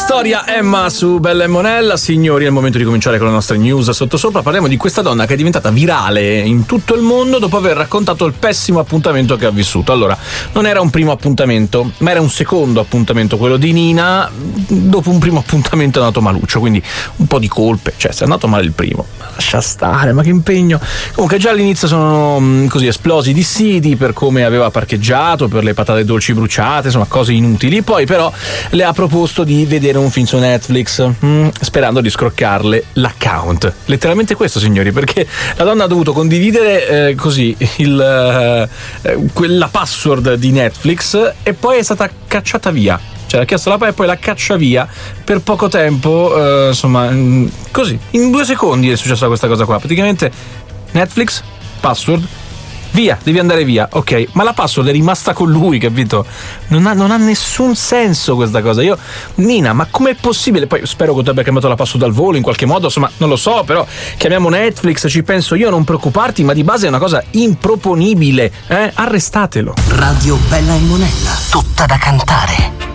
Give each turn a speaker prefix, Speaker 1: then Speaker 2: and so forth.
Speaker 1: storia Emma su Bella e Monella. Signori, è il momento di cominciare con le nostre news sottosopra. Parliamo di questa donna che è diventata virale in tutto il mondo dopo aver raccontato il pessimo appuntamento che ha vissuto. Allora, non era un primo appuntamento, ma era un secondo appuntamento, quello di Nina. Dopo un primo appuntamento è andato maluccio, quindi un po' di colpe, cioè se è andato male il primo, lascia stare, ma che impegno. Comunque già all'inizio sono così esplosi i dissidi per come aveva parcheggiato, per le patate dolci bruciate, insomma cose inutili. Poi però le ha proposto di vedere un film su Netflix, sperando di scroccarle l'account. Letteralmente questo, signori, perché la donna ha dovuto condividere così la password di Netflix e poi è stata cacciata via. Cioè, ha chiesto la e poi la caccia via per poco tempo, insomma, così, in 2 secondi è successa questa cosa qua. Praticamente Netflix, password, via, devi andare via, ok, ma la password è rimasta con lui, capito? Non ha nessun senso questa cosa. Io, Nina, ma com'è possibile? Poi spero che tu abbia cambiato la password al volo in qualche modo, insomma, non lo so, però chiamiamo Netflix, ci penso io, non preoccuparti, ma di base è una cosa improponibile, arrestatelo.
Speaker 2: Radio Bella e Monella, tutta da cantare.